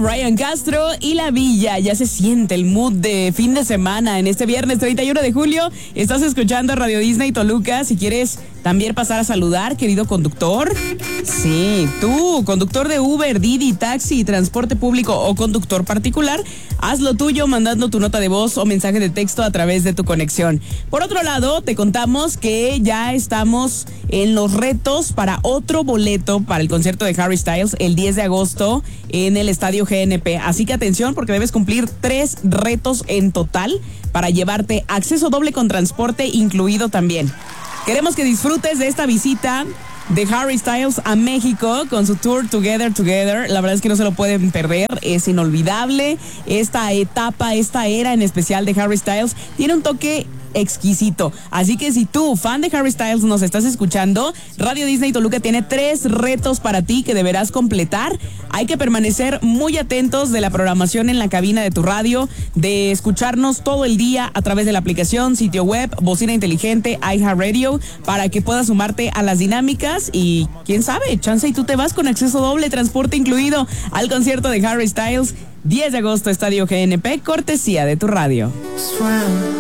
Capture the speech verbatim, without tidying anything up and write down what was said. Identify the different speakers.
Speaker 1: Ryan Castro y La Villa. Ya se siente el mood de fin de semana en este viernes treinta y uno de julio. Estás escuchando Radio Disney Toluca. Si quieres también pasar a saludar, querido conductor. Sí, tú, conductor de Uber, Didi, taxi, transporte público o conductor particular, haz lo tuyo mandando tu nota de voz o mensaje de texto a través de tu conexión. Por otro lado, te contamos que ya estamos en los retos para otro boleto para el concierto de Harry Styles el diez de agosto en el Estadio G N P. Así que atención, porque debes cumplir tres retos en total para llevarte acceso doble con transporte incluido también. Queremos que disfrutes de esta visita de Harry Styles a México con su tour Together Together. La verdad es que no se lo pueden perder, es inolvidable. Esta etapa, esta era en especial de Harry Styles tiene un toque exquisito. Así que si tú, fan de Harry Styles, nos estás escuchando, Radio Disney Toluca tiene tres retos para ti que deberás completar. Hay que permanecer muy atentos de la programación en la cabina de tu radio, de escucharnos todo el día a través de la aplicación, sitio web, bocina inteligente, iHeartRadio, para que puedas sumarte a las dinámicas y quién sabe, chance y tú te vas con acceso doble, transporte incluido al concierto de Harry Styles, diez de agosto, Estadio G N P, cortesía de tu radio.